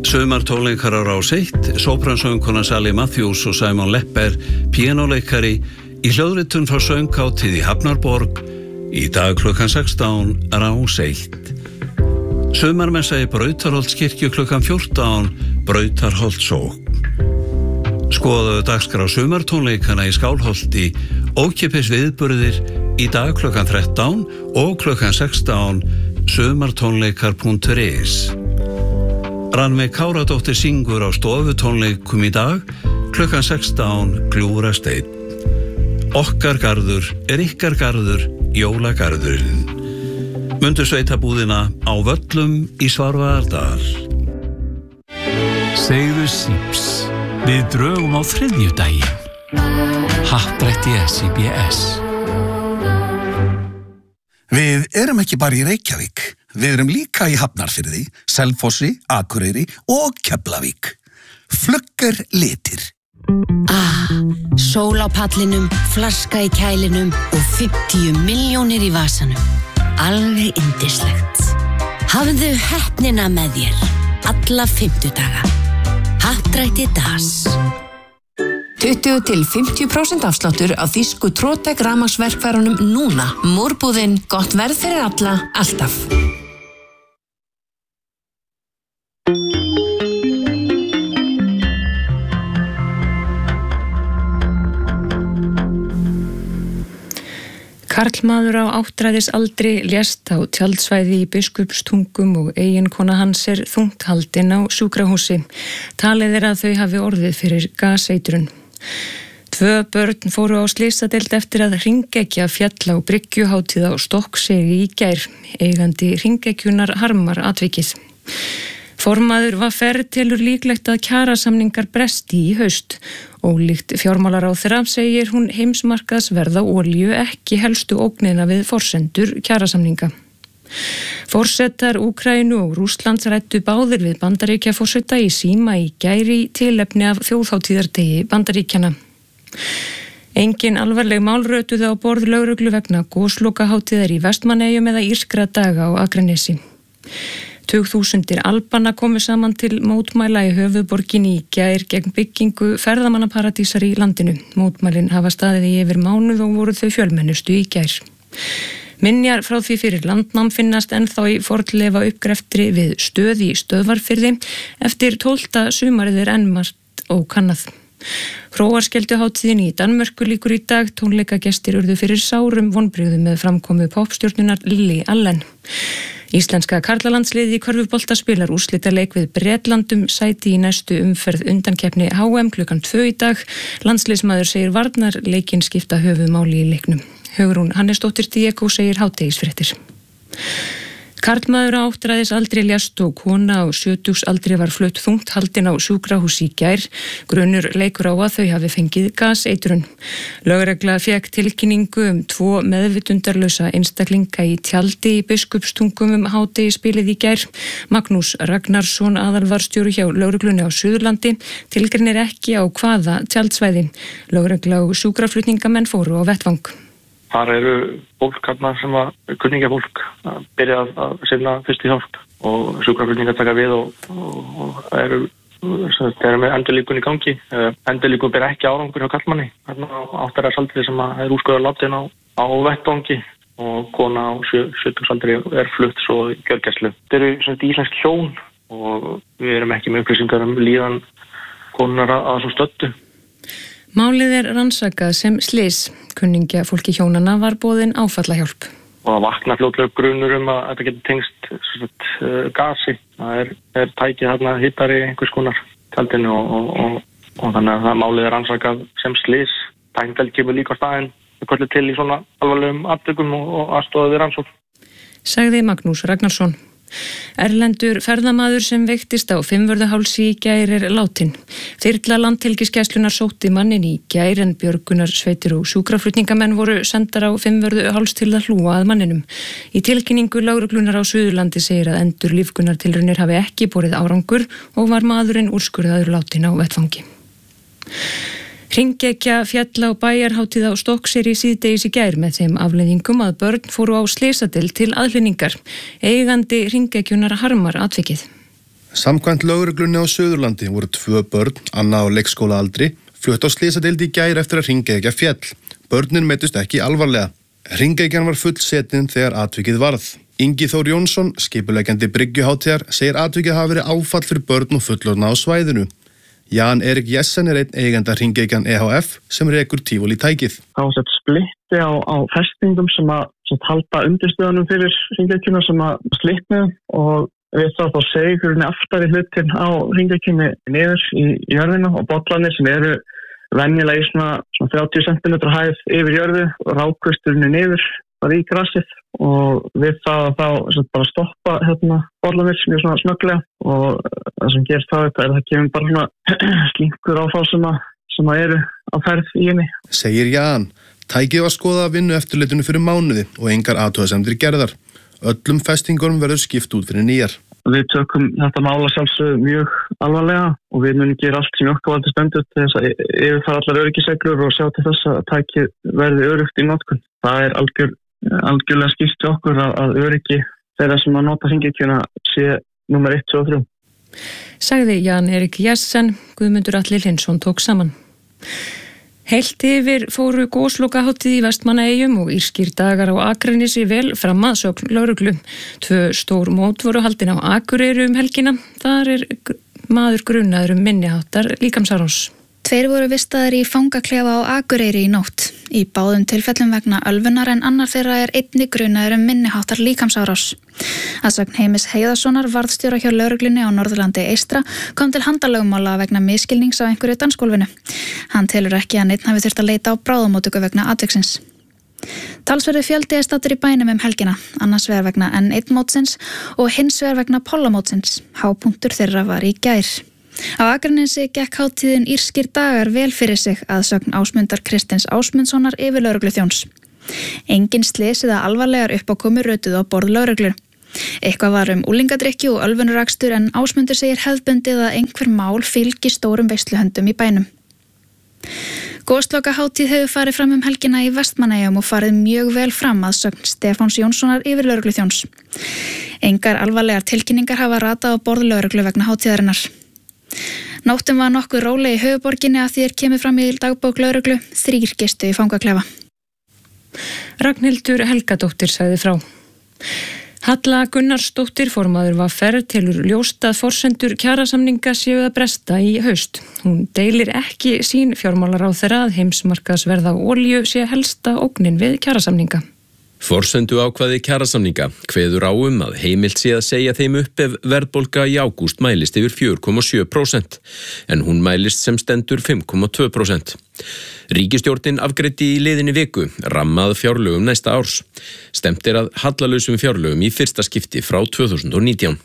Sumartónleikar á Rás 1, sópransöngkona Sally Matthews og Simon Lepper, píanóleikari í hljóðritun frá sönghátíð í Hafnarborg, í dag klukkan 16, Rás 1. Sumarmessa í Brautarholtskirkju klukkan 14, Brautarholtssókn. Skoðaðu dagskrá sumartónleikana í Skálholti, ókeypis viðburðir í dag klukkan 13 og klukkan 16, sumartónleikar.is. Rannveig Káradóttir syngur á stofutónleikum í dag klukkan 16, Gljúfrasteinn. Okkar garður ykkar garður, jólagarðurinn. Mundu sveitabúðina á Völlum í Svarfaðardal. Segðu síps. Við drögum á þriðjudaginn. Happdrætti SIBS. Við erum ekki bara í Reykjavík. Við erum líka í Hafnarfirði, Selfossi, Akureyri og Keflavík. Flugger litir. Sól á pallinum, flaska í kælinum og 50 milljónir í vasanum. Alveg yndislegt. Hafðu heppnina með þér. Alla 50 daga. Happdrætti DAS. 20-50% afsláttur á þýsku Trotec rafmagnsverkfærunum núna. Mórbúðin, gott verð fyrir alla, alltaf. Karlmaður á áttræðisaldri lést á tjaldsvæði í Biskupstungum og eiginkona hans þungt haldin á sjúkrahúsi. Talið að þau hafi orðið fyrir gaseitrun. 2 börn fóru á slysadeild eftir að hringekja féll á bryggjuhátíð á Stokkseyri í gær. Eigandi hringekjunar harmar atvikið. Formaður VR telur líklegt að kjarasamningar bresti í haust. Ólíkt fjármálaráðherra segir hún heimsmarkaðsverð á olíu ekki helstu ógnina við forsendur kjarasamninga. Forsetar Úkraínu og Rússlands ræddu báðir við Bandaríkjaforseta í síma í gær í tilefni af þjóðhátíðardegi Bandaríkjanna. Engin alvarleg mál rötuðu á borð lögreglu vegna goslokahátíðar í Vestmannaeyjum eða írskra daga á Akranesi. Tugþúsundir Albana komu saman til mótmæla í höfuðborginni í gær gegn byggingu ferðamannaparadísar í landinu. Mótmælin hafa staðið í yfir mánuð og voru þau fjölmennustu í gær. Minjar frá því fyrir landnám finnast ennþá í fornleifa uppgreftri við stöð í Stöðvarfirði eftir 12. sumarið enn margt ókannað. Hróarskjölduhátíðin í Danmörku lýkur í dag, tónleikagestir urðu fyrir sárum vonbrigðum með framkomu popstjörnunar Lily Allen. Íslenska karlalandsliðið í körfubolta spilar úrslitaleik við Bretlandum sæti í næstu umferð undankeppni HM klukkan 2 í dag. Landsliðsmaður segir varnar leikinn skipta höfuðmáli í leiknum. Hugrún Hannesdóttir Diego segir hádegisfréttir. Karlmaður á áttræðisaldri lést og kona á 70-aldri var flutt þungt haldin á sjúkrahús í gær. Grunur leikur á að þau hafi fengið gaseitrun. Lögregla fékk tilkynningu 2 meðvitundarlausa einstaklinga í tjaldi í Biskupstungum hádegisbilið í gær. Magnús Ragnarsson, aðalvarstjóri hjá lögreglunni á Suðurlandi, tilgreinir ekki á hvaða tjaldsvæði. Lögregla og sjúkraflutningamenn fóru á vettvang. Þar eru fólk sem kunningafólk að byrja að sinna fyrstu hjálp og sjúkraflutningar taka við og eru með endurlíkun í gangi. Endurlíkun ber ekki árangur hjá karlmanni. Þarna á áttræðisaldri sem er úrskurðar látin á vettvangi og kona á 70-aldri flutt svo í gjörgæslu. Þetta eru íslensk hjón og við erum ekki með upplýsingar líðan konunar að svo stöddu. Málið rannsakað sem slys. Kunningjafólki hjónanna var boðin áfallahjálp. Og að vakna fljótlega grunur að þetta getur tengst gasi. Það er tækið þarna hittari einhvers konar tjaldinu og þannig að málið rannsakað sem slys. Tæknideild kemur líka á staðinn kölluð til í svona alvarlegum atvikum og aðstoða við rannsókn. Sagði Magnús Ragnarsson. Erlendur ferðamaður sem veiktist á Fimmvörðuhálsi í gær látin. Þyrla Landhelgisgæslunnar sótti manninn í gær en björgunarsveitir og sjúkraflutningamenn voru sendar á Fimmvörðuháls til að hlúa að manninum. Í tilkynningu lögreglunar á Suðurlandi segir að endurlífgunartilraunir hafi ekki borið árangur og var maðurinn úrskurðaður látin á vettvangi. Hringekja féll á bæjarhátíð á Stokkseyri síðdegis í gær með þeim afleiðingum að börn fóru á slysadeild til aðhlynningar. Eigandi hringekjunar harmar atvikið. Samkvæmt lögreglunni á Suðurlandi voru 2 börn, annað á leikskólaaldri, flutt á slysadeild í gær eftir að hringekja féll. Börnin meiddust ekki alvarlega. Hringekjan var fullsetin þegar atvikið varð. Ingi Þór Jónsson, skipuleggjandi Bryggjuhátíðar, segir atvikið hafa verið áfall fyrir börn og fullorðna á svæðinu. Jan Erik Jessen einn eigenda Hringekjan EHF sem rekur Tívolí tækið. Það var sett splitti á festingum sem halda undirstöðunum fyrir Hringekjuna sem slitnuðu og við þá segurinn aftari hlutin á Hringekjunni niður í jörðina og bollanir sem eru venjulega í svona 30 cm hæð yfir jörðu og rákvisturinn niður í grassið og við það bara stoppa bollanir mjög svona snögglega og það sem gerst það er að það kemur bara svona slinkur á þá sem eru á ferð í henni. Segir Jan, tækið var skoðað að vinnu eftirlitinu fyrir mánuði og engar athugasemdir gerðar. Öllum festingunum verður skipt út fyrir nýjar. Við tökum þetta mála sjálfsögðu mjög alvarlega og við munum gera allt sem okkar valdi stendur til þess að yfirfara allar öryggisreglur og sjá til þess að tækið verði öruggt í notkun. Það er algjörlega skýrt til okkur að öryggi þeirra sem að nota Hringekjuna sé númer 1, 2 og 3. Sagði Jan Erik Jessen, Guðmundur Atli Hlynsson tók saman. Heilt yfir fóru goslokahátíð í Vestmannaeyjum og írskir dagar á Akranesi vel fram að sögn lögreglu. 2 stór mót voru haldin á Akureyri helgina. Þar er maður grunaður minniháttar líkamsárás. 2 voru vistaðir í fangaklefa á Akureyri í nótt. Í báðum tilfellum vegna ölvunar en annar þeirra er einnig grunaður minniháttar líkamsárás. Að sögn Heimis Heiðarssonar varðstjóra hjá lögreglunni á Norðurlandi eystra kom til handalögmála vegna misskilnings á einhverju dansgólfinu. Hann telur ekki að neinn hafi þurft að leita á bráðamóttöku vegna atviksins. Talsverður fjöldi er staddur í bænum helgina, annars vegar vegna N1 mótsins og hins vegar vegna Pollamótsins. Hápunktur þeirra var í gær. Á Akranesi gekk hátíðin írskir dagar vel fyrir sig að sögn Ásmundar Kristins Ásmundssonar yfirlögregluþjóns. Engin slys eða alvarlegar uppákomur rötuðu á borð lögreglu. Eitthvað var úlingadrykki og ölvunarakstur en Ásmundur segir hefðbundið að einhver mál fylgi stórum veisluhöndum í bænum. Goslokahátíð hefur farið fram helgina í Vestmannaeyjum og farið mjög vel fram að sögn Stefáns Jónssonar yfirlögregluþjóns. Engar alvarlegar tilkynningar hafa ratað á borð lögreglu vegna hátíðarinnar. Nóttin var nokkuð róleg í höfuborginni að því kemur fram í dagbók lögreglu, 3 gistu í fangaklefa. Ragnhildur Helgadóttir sagði frá. Halla Gunnarsdóttir formaður VR telur ljóst að forsendur kjarasamninga séu að bresta í haust. Hún deilir ekki sín fjármálaráðherra að heimsmarkaðsverð á olíu sé helsta ógnin við kjarasamninga. Forsendu ákvæði kjarasamninga kveður á að heimilt sé að segja þeim upp ef verðbólga í ágúst mælist yfir 4,7% en hún mælist sem stendur 5,2%. Ríkisstjórnin afgreiddi í liðinni viku rammað fjárlögum næsta árs. Stemt er að hallalausum fjárlögum í fyrsta skipti frá 2019.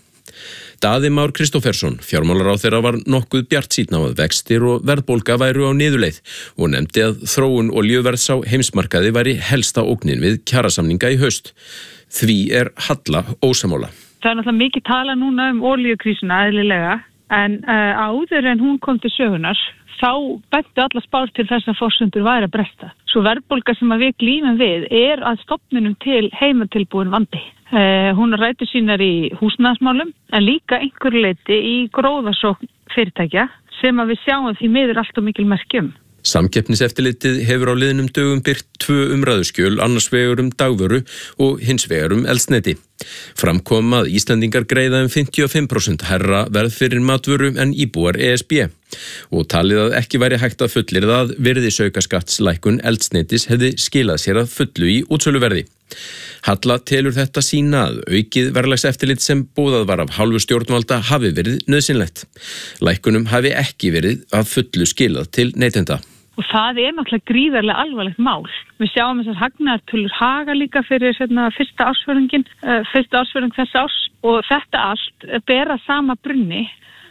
Daði Már Kristófersson, fjármálaráðherra, var nokkuð bjartsýnn á að vextir og verðbólga væru á niðurleið og nefndi að þróun olíuverðs á heimsmarkaði væri helsta ógnin við kjarasamninga í haust. Því er Halla ósammála. Það er náttúrulega mikið tala núna olíukrísuna eðlilega en áður en hún kom til sögunar þá bentu alla spár til þess að forsendur væri að bresta. Svo verðbólga sem við glímum við er að stofnunum til heimatilbúin vandi. Hún rætur sínar í húsnæðismálum en líka einhverju leyti í gróðasókn fyrirtækja sem að við sjáum því miður allt og mikil merkjum. Samkeppniseftirlitið hefur á liðnum dögum birt 2 umræðuskjöl, annars vegar dagvöru og hins vegar eldsneyti. Fram kom að Íslendingar greiða 55% hærra verð fyrir matvöru en íbúar ESB og talið að ekki væri hægt að fullyrða að virðisaukaskattslækkun eldsneytis hefði skilað sér að fullu í útsöluverði. Halla telur þetta sýna að aukið verðlagseftirlit sem boðað var af hálfu stjórnvalda hafi verið nauðsynlegt. Lækkunum hafi ekki verið að fullu skilað til neytenda. Og það er náttúrulega gríðarlega alvarlegt mál. Við sjáum þessar hagnaðartölur Haga líka fyrir fyrsta ársfjórðung þess árs og þetta allt bera sama brunni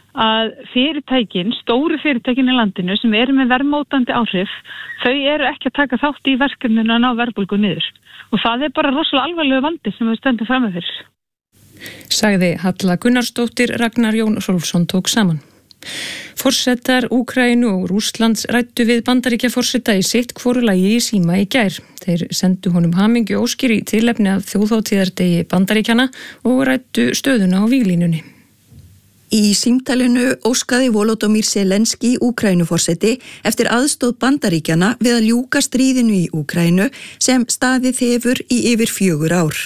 að fyrirtækin, stóru fyrirtækin í landinu sem eru með verðmótandi áhrif, þau eru ekki að taka þátt í verkefninu að ná verðbólgu niður. Og það er bara rosalega alvarlegu vandi sem við stöndum fram með fyrir. Sagði Halla Gunnarsdóttir, Ragnar Jón Rolfsson tók saman. Forsetar Úkraínu og Rússlands ræddu við Bandaríkjaforseta í sitt hvoru lagi í síma í gær. Þeir sendu honum hamingju óskir í tilefni af þjóðhátíðardegi Bandaríkjana og ræddu stöðuna á víglínunni. Í símtalinu óskaði Volodymyr Zelenský Úkraínuforseti eftir aðstoð Bandaríkjanna við að ljúka stríðinu í Úkraínu sem staðið hefur í yfir 4 ár.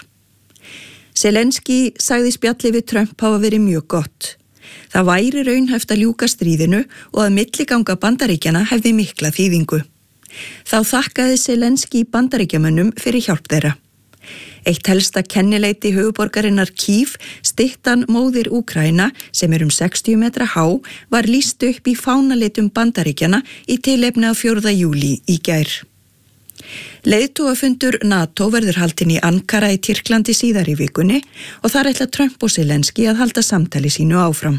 Zelenský sagði spjalli við Trump hafa verið mjög gott. Það væri raunhæft að ljúka stríðinu og að milliganga Bandaríkjanna hefði mikla þýðingu. Þá þakkaði Zelenský Bandaríkjamönnum fyrir hjálp þeirra. Eitt helsta kennileiti höfuborgarinnar Kyiv, styttan móðir Úkraína, sem 60 metra há, var lýst upp í fánalitum Bandaríkjanna í tilefni af 4. júlí í gær. Leiðtogafundur NATO verður haldinn í Ankara í Tyrklandi síðar í vikunni og þar ætla Trump og Zelenský að halda samtali sínu áfram.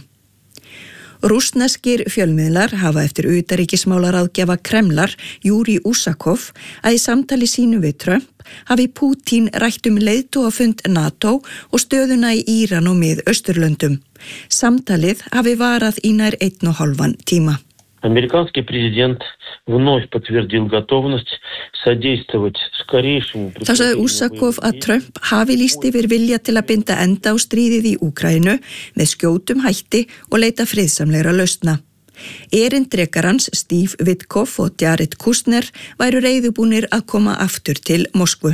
Rússneskir fjölmiðlar hafa eftir utanríkismálaráðgjafa Kremlar, Júri Usakov, að í samtali sínu við Trump hafi Pútín rætt leiðtogafund NATO og stöðuna í Íran og Mið-Austurlöndum. Samtalið hafi varað í nær 1,5 tíma. Американский президент вновь подтвердил готовность содействовать скорейшему... Þá sagði Usakov að Trump hafi lýst yfir vilja til að binda enda á stríðið í Úkraínu með skjótum hætti og leita friðsamlegra lausna. Erindrekar hans Steve Witkoff og Jared Kushner væru reiðubúnir að koma aftur til Moskvu.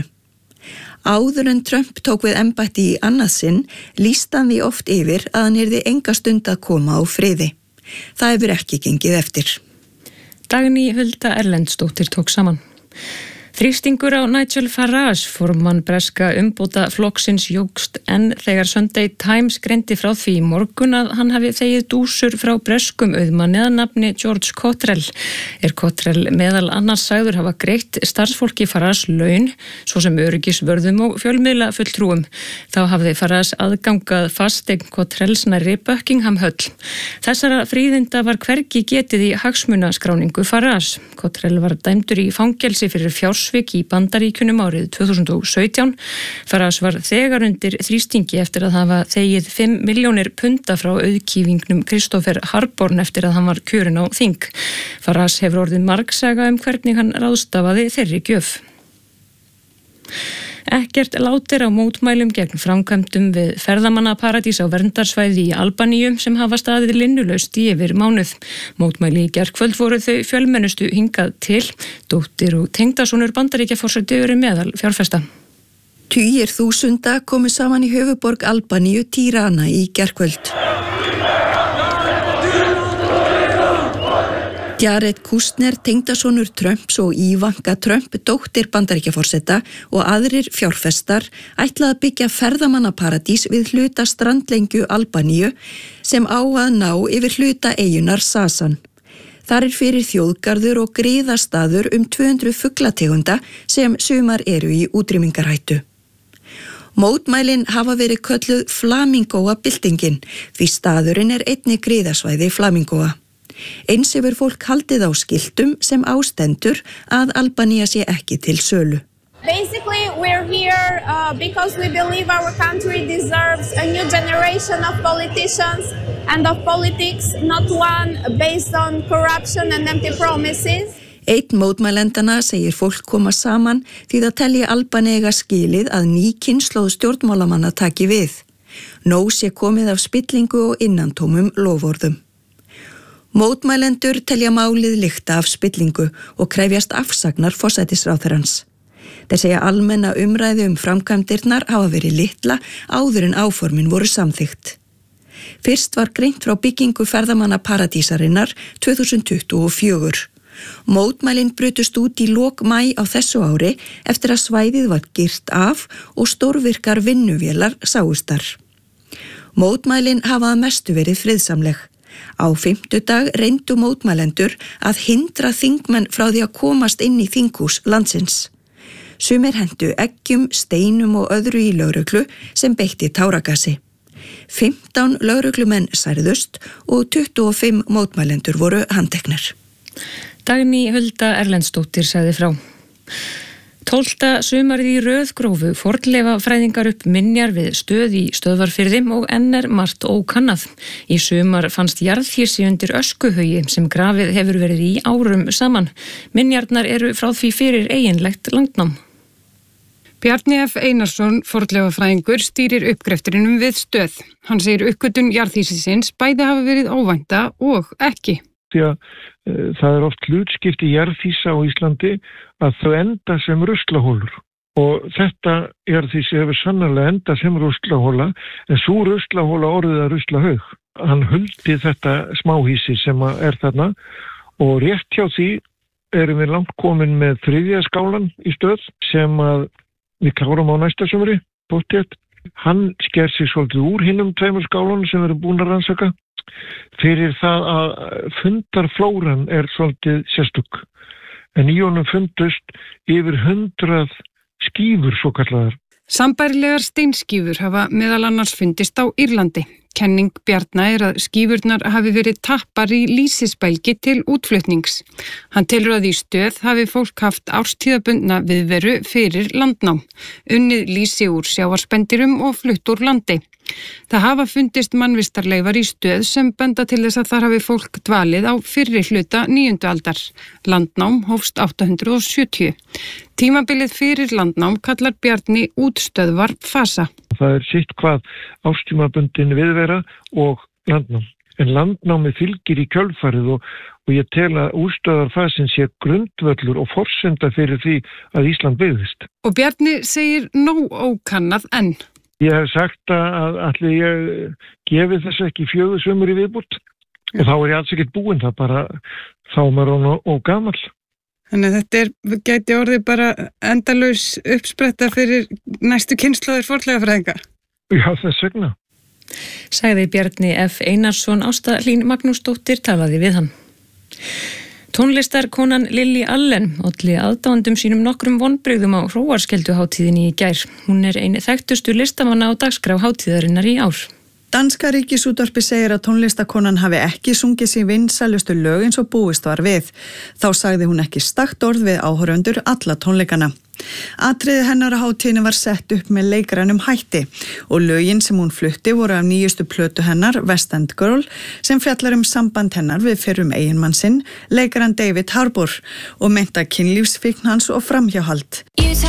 Áður en Trump tók við embætti í annað sinn lýsti hann því oft yfir að hann yrði enga stund að koma á friði. Það hefur ekki gengið eftir. Dagný Hulda Erlendsdóttir tók saman. Þrýstingur á Nigel Farage, formann breska umbóta flokksins, jókst en þegar Sunday Times greindi frá því í morgun að hann hafi þegið dúsur frá breskum auðmanni að nafni George Cottrell. Cottrell meðal annars sagður hafa greitt starfsfólki Farage laun, svo sem öryggisvörðum og fjölmiðla fulltrúum. Þá hafði Farage aðgangað fasteign Cottrells nærri Buckingham Höll. Þessara fríðinda var hvergi getið í hagsmunaskráningu Farage. Cottrell var dæmdur í fangelsi fyrir fjársvik í Bandaríkjunum árið 2017. Farage var þegar undir þrýstingi eftir að hafa þegið 5 milljónir punda frá auðkýfingnum Christopher Harborn eftir að hann var kjörinn á þing. Farage hefur orðið margsaga hvernig hann ráðstafaði þeirri gjöf. Ekkert látir á mótmælum gegn framkvæmdum við ferðamannaparadís á verndarsvæði í Albaníu sem hafa staðið linnulaust í yfir mánuð. Mótmæli í gærkvöld voru þau fjölmennustu hingað til. Dóttir og tengdasonur Bandaríkjaforseti eru meðal fjárfesta. Tugir þúsunda komu saman í höfuborg Albaníu Tirana í gærkvöld. Jared Kushner, tengdasonur Trumps og Ivanka Trump, dóttir Bandaríkjaforseta og aðrir fjárfestar ætla að byggja ferðamannaparadís við hluta strandlengju Albaníu sem á að ná yfir hluta eyjunar Sasan. Þar fyrir þjóðgarður og griðastaður 200 fuglategunda sem sumar eru í útrýmingarhættu. Mótmælin hafa verið kölluð Flamingóa-byltingin því staðurinn einnig griðasvæði Flamingóa. Eins hefur fólk haldið á skiltum sem ástendur að Albanía sé ekki til sölu. Basically, we're here because we believe our country deserves a new generation of politicians and of politics, not one based on corruption and empty promises. Einn mótmælendana segir fólk koma saman því það telji Albanega skilið að ný kynslóð stjórnmálamanna taki við. Nóg sé komið af spillingu og innantómum loforðum. Mótmælendur telja málið lykta af spillingu og krefjast afsagnar forsætisráðherrans. Þeir segja almenna umræðu framkvæmdirnar hafa verið litla áður en áformin voru samþykkt. Fyrst var greint frá byggingu ferðamannaparadísarinnar 2024. Mótmælin brutust út í lok maí á þessu ári eftir að svæðið var girt af og stórvirkar vinnuvélar sáust þar. Mótmælin hafa að mestu verið friðsamleg. Á fimmtudag reyndu mótmælendur að hindra þingmenn frá því að komast inn í þinghús landsins. Sumir hentu eggjum, steinum og öðru í lögreglu sem beitti táragasi. 15 lögreglumenn særðust og 25 mótmælendur voru handteknir. Dagný Hulda Erlendsdóttir sagði frá. 12. sumarið í röð grófu fornleifafræðingar upp minjar við stöð í Stöðvarfirði og enn margt ókannað. Í sumar fannst jarðhýsi undir öskuhaugi sem grafið hefur verið í árum saman. Minjarnar eru frá því fyrir eiginlegt landnám. Bjarni F. Einarsson, fornleifafræðingur, stýrir uppgrefturinum við Stöð. Hann segir uppgötvun jarðhýsisins bæði hafa verið óvænta og ekki. Því að það oft hlutskipti jarðhýsa á Íslandi að þau enda sem ruslahólur. Og þetta jarðhýsi hefur sannarlega enda sem ruslahóla, en sú ruslahóla orðið að ruslahaug. Hann huldi þetta smáhýsi sem þarna og rétt hjá því erum við langt komin með 3. skálan í Stöð sem við klárum á næsta sumri, bóttið. Hann sker sig svolítið úr hinum 2 skálunum sem við erum búin að rannsaka. Fyrir það að fundarflóran svolítið sérstök. En í honum fundust yfir 100 skífur svo kallaðar. Sambærilegar steinskífur hafa meðal annars fundist á Írlandi. Kenning Bjarna að skífurnar hafi verið tappar í lýsisbelgi til útflutnings. Hann telur að í Stöð hafi fólk haft árstíðabundna viðveru fyrir landnám, unnið lýsi úr sjávarspendirum og flutt úr landi. Það hafa fundist mannvistarleifar í Stöð sem benda til þess að þar hafi fólk dvalið á fyrri hluta 9. aldar. Landnám hófst 870. Tímabilið fyrir landnám kallar Bjarni útstöðvar fasa. Það sitt hvað árstímabundin viðvera og landnám. En landnámi fylgir í kjölfarið og ég tel að útstöðvarfasin sé grundvöllur og forsenda fyrir því að Ísland byggðist. Og Bjarni segir nóg ókannað enn. Ég hef sagt að allir ég gefi þess ekki 4 sumur í viðbútt og þá ég alls ekkert búinn, það bara þá maður og gamall. Þannig að þetta gæti orðið bara endalaus uppspretta fyrir næstu kynslóðir fornleifafræðinga. Já, þess vegna. Sagði Bjarni F. Einarsson. Ásta Hlín Magnúsdóttir talaði við hann. Tónlistarkonan Lily Allen olli aðdáendum sínum nokkrum vonbrigðum á Hróarskelduhátíðinni í gær. Hún ein þekktustu listamanna á dagskrá hátíðarinnar í ár. Danska Ríkisútvarpið segir að tónlistakonan hafi ekki sungið sín vinsælustu lög eins og búist var við. Þá sagði hún ekki stakt orð við áhorfendur alla tónleikana. Atriði hennar á hátíðinni var sett upp með leikrænum hætti og lögin sem hún flutti voru af nýjustu plötu hennar, West End Girl, sem fjallar samband hennar við fyrrum eiginmann sinn, leikaran David Harbour, og meinta kynlífsfíkn hans og framhjáhald.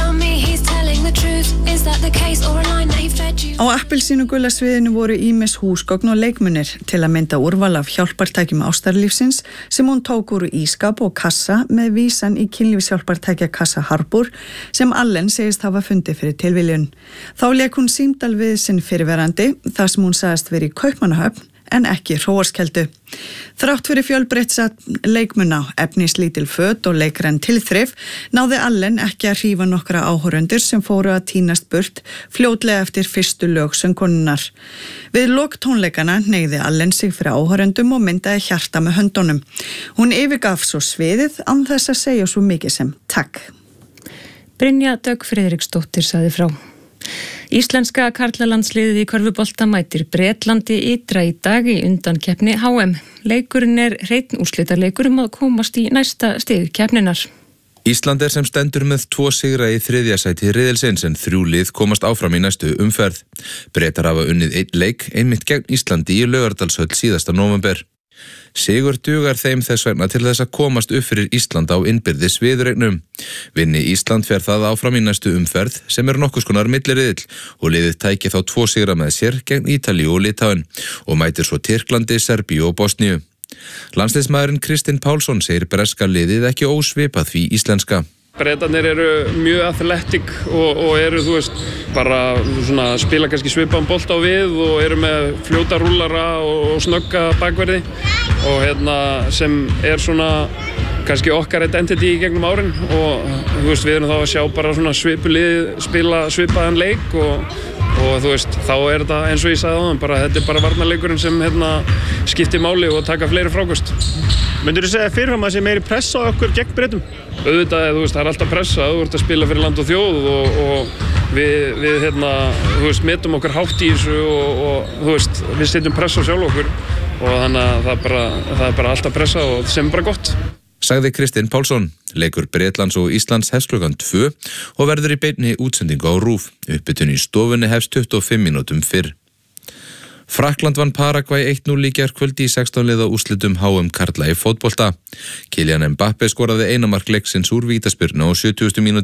Á appelsínugula sviðinu voru ýmis húsgögn og leikmunir til að mynda úrval af hjálpartækjum ástarlífsins sem hún tók úr ískap og kassa með vísan í kynlífshjálpartækja kassa Harbour sem Allen segist hafa fundið fyrir tilviljun. Þá lék hún símtal við sinn fyrirverandi þar sem hún sagðist verið í Kaupmannahöfn en ekki Hróarskeldu. Þrátt fyrir fjölbreytt leikmuna, efnislítil föt og leikræn tilþrif náði Allen ekki að hrífa nokkra áhorfendur sem fóru að tínast burt fljótlega eftir fyrstu lög söngkonunnar. Við lok tónleikana hneigði Allen sig fyrir áhorfendum og myndaði hjarta með höndunum. Hún yfirgaf svo sviðið án þess að segja svo mikið sem takk. Brynja Dögg Friðriksdóttir sagði frá. Íslenska karlalandsliðið í körfubolta mætir Bretlandi ytra í dag í undankeppni HM. Leikurinn hreinn úrslitaleikur að komast í næsta stig keppninar. Ísland sem stendur með 2 sigra í 3. sæti riðilsins en 3 lið komast áfram í næstu umferð. Bretar hafa unnið 1 leik einmitt gegn Íslandi í Laugardalshöll síðasta nóvember. Sigur dugar þeim þess vegna til þess að komast upp fyrir Ísland á innbyrðis viðuregnum. Vinni Ísland fer það áfram í næstu umferð sem nokkurs konar milliriðill og liðið tæki þá 2 sigra með sér gegn Ítalíu og Litáen og mætir svo Tyrklandi, Serbíu og Bosníu. Landsliðsmaðurinn Kristinn Pálsson segir breska liðið ekki ósvipað því íslenska. Bretarnir mjög athletic og bara svona spila kannski svipaðan bolta á við og með fljóta rúllara og snögga bakverði og sem svona kannski okkar identity í gegnum árin og við erum þá að sjá bara svona svipulið spila svipaðan leik og þá þetta eins og ég sagði áðan, þetta bara varnarleikurinn sem skiptir máli og taka fleiri frákost. Myndirðu segja fyrirfram að sé meiri pressa á okkur gegn Bretum? Auðvitað, það er alltaf pressa, þú ert að spila fyrir land og þjóð og við metum okkar hátt í þessu og við setjum pressa á sjálf okkur og þannig að það er bara alltaf pressa og sem bara gott. Sagði Kristinn Pálsson. Leikur Bretlands og Íslands hefst klukkan 2 og verður í beinni útsendingu á RÚV. Uppbytun í stofunni hefst 25 mínútum fyrr. Frakkland vann Paragvæ 1-0 í gærkvöldi í 16 liða úrslitum HM karla í fótbolta. Kylian Mbappé skoraði eina mark leiksins úr vítaspyrnu á 70. mínútu.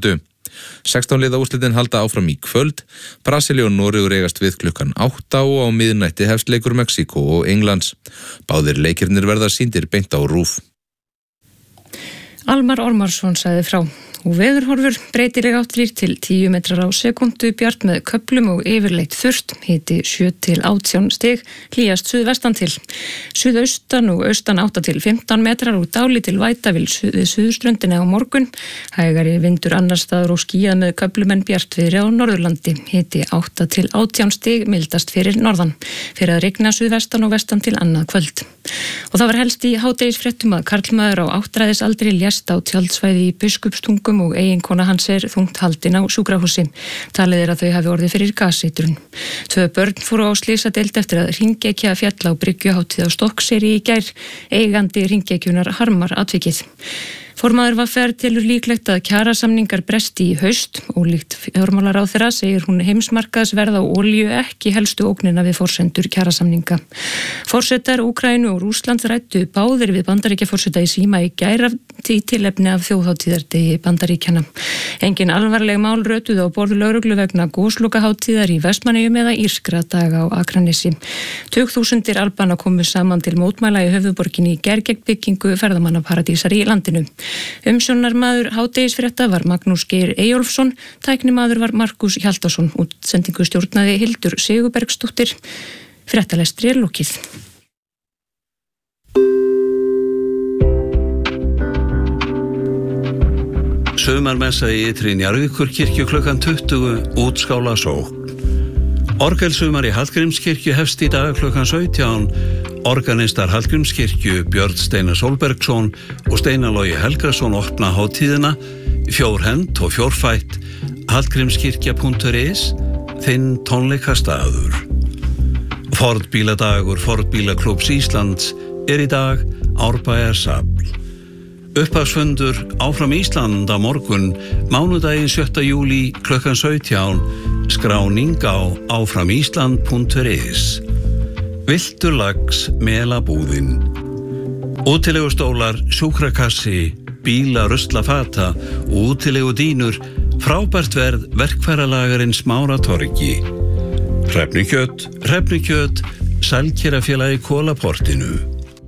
16 liða úrslitin halda áfram í kvöld. Brasilía og Noregur eigast við klukkan 8 og á miðnætti hefst leikur Mexíkó og Englands. Báðir leikirnir verða sýndir beint á RÚV. Almar Ormarsson sagði frá. Og veðurhorfur breytileg áttir til 10 metrar á sekundu, bjart með köflum og yfirleitt þurrt, hiti 7 til 18 stig, hlýjast suðvestan til. Suðaustan og austan 8 til 15 metrar og dálítil væta við suðurströndinni á morgun. Hægari vindur annars staðar og skýjað með köflum en bjartviðri á Norðurlandi. Hiti 8 til 18 stig, mildast fyrir norðan. Fyrir að rigna suðvestan og vestan til annað kvöld. Og það var helst í hádegisfréttum að karlmaður á áttræðisaldri lést á tjaldsvæði í Biskupstungum og eiginkona hans þungt haldin á sjúkrahúsi. Talið að þau hafi orðið fyrir gaseitrun. 2 börn fóru á slysadeild eftir að hringekja féll á bryggjuhátíð á Stokkseyri í gær. Eigandi hringekjunar harmar atvikið. Formaður VFR telur líklegt að kjarasamningar bresti í haust. Ólíkt fjármálaráðherra segir hún heimsmarkaðsverð á olíu ekki helstu ógnina við forsendur kjarasamninga. Forsetar Úkraínu og Rússland ræddu báðir við Bandaríkjaforseta í Síma í gær í tilefni af þjóðhátíðardegi Bandaríkjanna. Engin alvarleg mál rötuð á borð lögreglu vegna goslokahátíðar í Vestmannaeyjum eða írskra daga á Akranesi. Tugþúsundir Albana komu saman til mótmæla í höfuðborginni í gær gegn byggingu ferðamannaparadísar í landinu. Umsjónarmaður hádegisfrétta var Magnús Geir Eyjólfsson, tæknimaður var Markus Hjaltason, útsendingu stjórnaði Hildur Sigurbergsdóttir. Fréttalestri lokið. Sumarmessa í ytri Njarðvíkurkirkju klukkan 20, útskála sókn. Orgelsumar í Hallgrímskirkju hefst í dag klukkan 17. Organistar Hallgrímskirkju Björn Steinar Sólbergsson og Steinar Logi Helgason opna hátíðina, fjórhent og fjórfætt, hallgrímskirkja.is, þinn tónleikastaður. Fordbíladagur Fordbílaklúbbs Íslands í dag Árbæjarsafn. Upphafsfundur Áfram Ísland á morgun, mánudaginn 7. júlí klukkan 17, skráning á áframísland.is. Viltur lags melabúðin. Útilegustólar, sjúkrakassi, bíla, ruslafata og útilegu dínur, frábært verð verkfæralagarinn Smáratorgi. Hrefnukjöt, Sælkerafélagi Kólaportinu.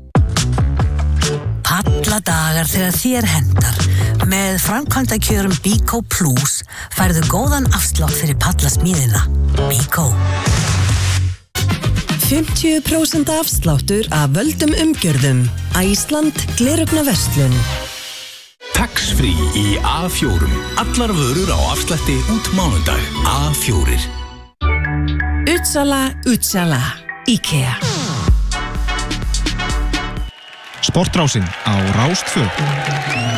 Alla dagar þegar þér hendar. Með framkvæmdakjörum Bíkó Plus færðu góðan afslátt fyrir pallasmíðina. Bíkó. 50% afsláttur af völdum umgjörðum. Æsland Gleraugnverslun. Tax-free í A4. Allar vörur á afslætti út mánudag. A4. Utsala. IKEA. Sportrásin á Rás 2.